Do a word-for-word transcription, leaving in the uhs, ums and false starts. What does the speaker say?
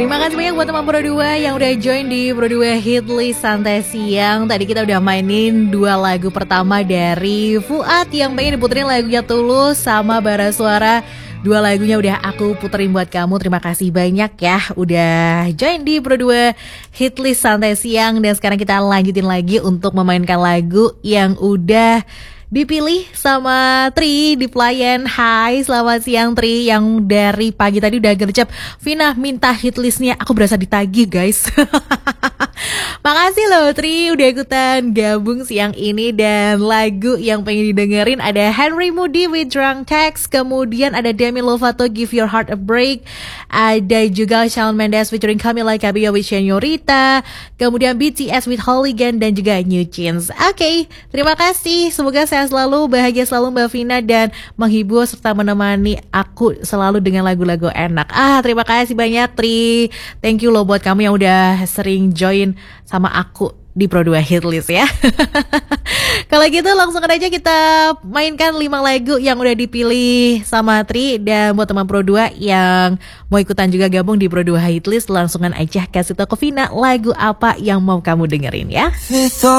Terima kasih banyak buat teman Pro dua yang udah join di Pro dua Hitlist Santai Siang. Tadi kita udah mainin dua lagu pertama dari Fuad yang pengen diputerin lagunya Tulus sama Bara Suara. Dua lagunya udah aku puterin buat kamu. Terima kasih banyak ya udah join di Pro dua Hitlist Santai Siang. Dan sekarang kita lanjutin lagi untuk memainkan lagu yang udah dipilih sama Tri di pelayan. Hai, selamat siang Tri, yang dari pagi tadi udah gercep. Vina minta hitlistnya, aku berasa ditagih guys. Makasih loh Tri udah ikutan gabung siang ini. Dan lagu yang pengen didengerin ada Henry Moody with Drunk Text, kemudian ada Demi Lovato Give Your Heart a Break, ada juga Shawn Mendes featuring Camila Cabello with Señorita, kemudian B T S with Hooligan, dan juga New Jeans. Oke, okay, terima kasih, semoga sehat selalu, bahagia selalu Mbak Vina, dan menghibur serta menemani aku selalu dengan lagu-lagu enak. Ah, terima kasih banyak Tri. Thank you loh buat kamu yang udah sering join sama aku di Pro dua Hitlist ya. Kalau gitu langsung aja kita mainkan lima lagu yang udah dipilih sama Tri. Dan buat teman Pro dua yang mau ikutan juga gabung di Pro dua Hitlist, langsungan aja kasih tau ke Vina lagu apa yang mau kamu dengerin ya.